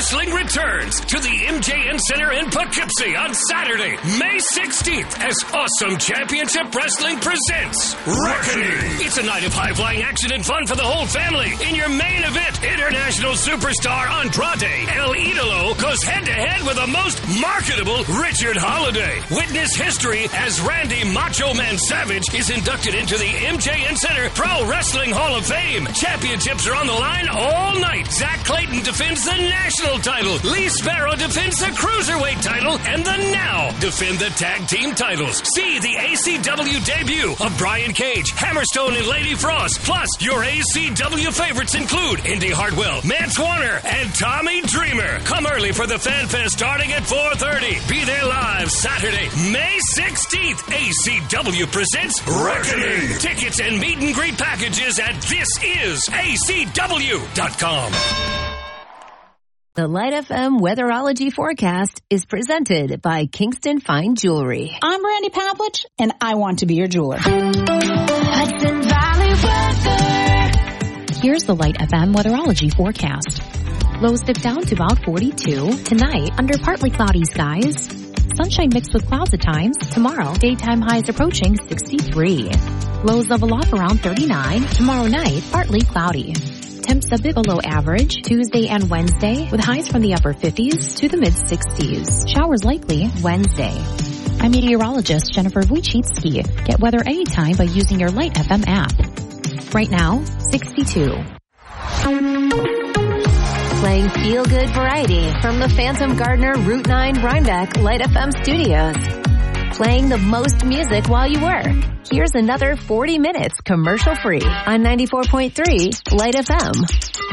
Wrestling returns to the MJN Center in Poughkeepsie on Saturday, May 16th, as Awesome Championship Wrestling presents Reckoning. It's a night of high-flying action and fun for the whole family. In your main event, international superstar Andrade El Idolo goes head-to-head with the most marketable Richard Holiday. Witness history as Randy Macho Man Savage is inducted into the MJN Center Pro Wrestling Hall of Fame. Championships are on the line all night. Zach Clayton defends the national title. Lee Sparrow defends the cruiserweight title. And the Now defend the tag team titles. See the ACW debut of Brian Cage, Hammerstone, and Lady Frost. Plus, your ACW favorites include Indy Hartwell, Mance Warner, and Tommy Dreamer. Come early for the Fan Fest starting at 4:30. Be there live Saturday, May 16th. ACW presents Reckoning. Tickets and meet and greet packages at thisisacw.com. The Light FM Weatherology Forecast is presented by Kingston Fine Jewelry. I'm Brandy Pavlich, and I want to be your jeweler. Hudson Valley weather. Here's the Light FM Weatherology Forecast. Lows dip down to about 42. Tonight, under partly cloudy skies. Sunshine mixed with clouds at times. Tomorrow, daytime highs approaching 63. Lows level off around 39. Tomorrow night, partly cloudy. Temps a bit below average Tuesday and Wednesday, with highs from the upper 50s to the mid-60s. Showers likely Wednesday. I'm meteorologist Jennifer Wojcicki. Get weather anytime by using your Light FM app. Right now, 62. Playing feel-good variety from the Phantom Gardener Route 9 Rhinebeck Light FM studios. Playing the most music while you work. Here's another 40 minutes commercial-free on 94.3 Light FM.